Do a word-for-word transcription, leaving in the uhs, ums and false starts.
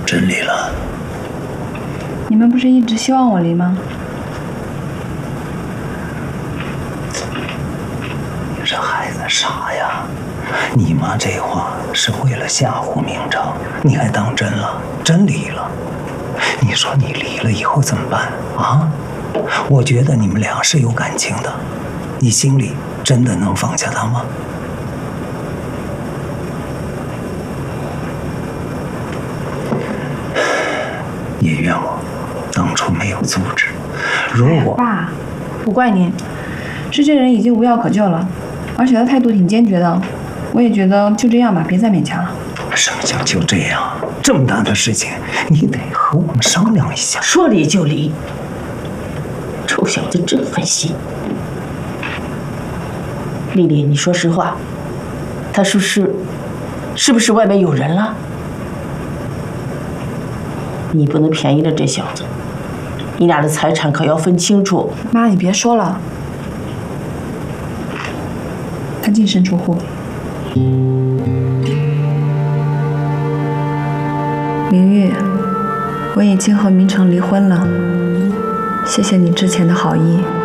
真离了。 你们不是一直希望我离吗？ 你这孩子傻呀！你妈这话是为了吓唬明成，你还当真了？真离了？你说你离了以后怎么办啊？我觉得你们俩是有感情的，你心里真的能放下他吗？也怨我当初没有阻止。如果、 哎、爸，不怪您，是这人已经无药可救了，而且他态度挺坚决的。我也觉得就这样吧，别再勉强了。 什么叫就这样？这么大的事情，你得和我们商量一下。 说离就离，臭小子真狠心。丽丽，你说实话，他是不是是不是外面有人了？你不能便宜了这小子，你俩的财产可要分清楚。 妈，你别说了，他净身出户。明玉，我已经和明成离婚了，谢谢你之前的好意。